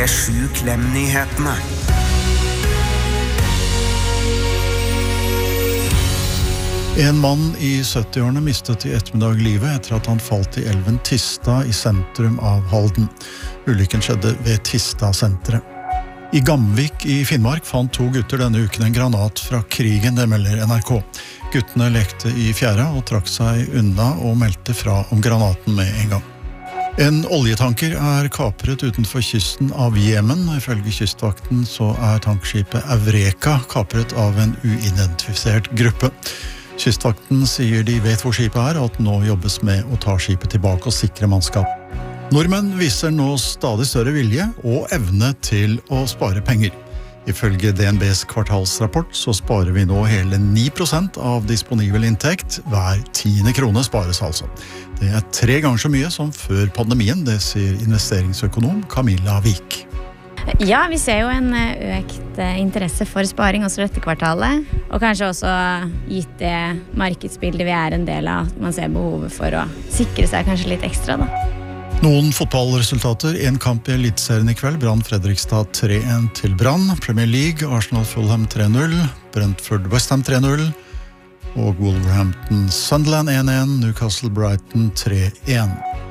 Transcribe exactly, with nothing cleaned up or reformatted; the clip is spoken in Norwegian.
Sju Klem-nyhetene. En mann i syttiårene mistet i ettermiddag livet etter at han falt i elven Tista i sentrum av Halden. Ulykken skjedde ved Tista-senteret. I Gamvik i Finnmark fant to gutter denne uken en granat fra krigen, det melder N R K. Guttene lekte i fjæra og trakk seg unna og meldte fra om granaten med en gang. En oljetanker er kapret utenfor kysten av Jemen. Ifølge kystvakten så er tankskipet Eureka kapret av en uidentifisert gruppe. Kystvakten sier de vet hvor skipet er, og at nå jobbes med å ta skipet tilbake og sikre mannskap. Nordmenn viser nå stadig større vilje og evne til å spare penger. Ifølge D N B's kvartalsrapport så sparer vi nå hele ni prosent av disponibel inntekt. Hver tiende krone spares altså. Det er tre ganger så mye som før pandemien, det sier investeringsøkonom Camilla Vik. Ja, vi ser jo en økt interesse for sparing også dette kvartalet, og kanskje også gitt det markedsbildet vi er en del av, at man ser behovet for å sikre seg kanskje litt ekstra da. Noen fotballresultater, en kamp i Elitserien i kveld, Brann Fredrikstad tre en til Brann, Premier League, Arsenal Fulham tre null, Brentford West Ham tre null, og Wolverhampton Sunderland en en, Newcastle Brighton tre en.